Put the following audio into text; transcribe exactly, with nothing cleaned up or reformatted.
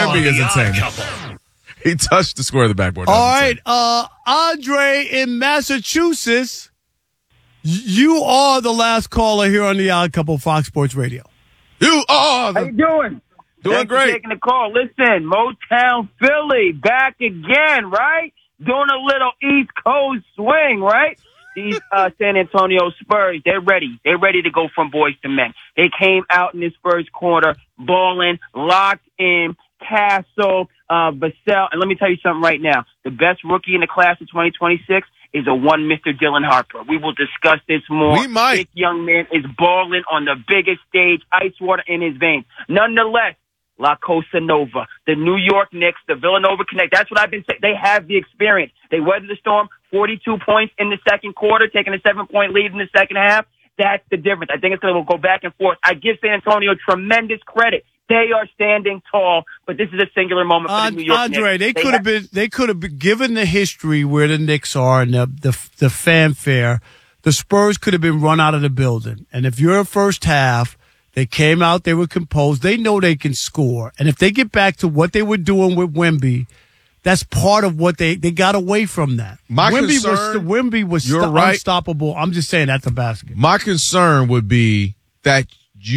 Wemby is insane. He touched the square of the backboard. All right, uh, Andre in Massachusetts, you are the last caller here on the Odd Couple Fox Sports Radio. You are. The- How you doing? Doing Thanks great. For taking the call. Listen, Motown Philly back again, right? Doing a little East Coast swing, right? These uh, San Antonio Spurs, they're ready. They're ready to go from boys to men. They came out in this first quarter, balling, locked in, Castle, uh, Vassell. And let me tell you something right now. The best rookie in the class of twenty twenty-six is a one Mister Dylan Harper. We will discuss this more. We might. This young man is balling on the biggest stage, ice water in his veins. Nonetheless, La Cosa Nova, the New York Knicks, the Villanova Connect. That's what I've been saying. They have the experience. They weathered the storm, forty-two points in the second quarter, taking a seven-point lead in the second half. That's the difference. I think it's going to go back and forth. I give San Antonio tremendous credit. They are standing tall, but this is a singular moment for the New York Andre, Knicks. they could have been. They could have been given the history where the Knicks are and the, the the fanfare. The Spurs could have been run out of the building. And if you're a first half, they came out, they were composed. They know they can score. And if they get back to what they were doing with Wemby, that's part of what they, they got away from that. My Wemby concern, was Wemby was you're st- right. unstoppable. I'm just saying that's a basket. My concern would be that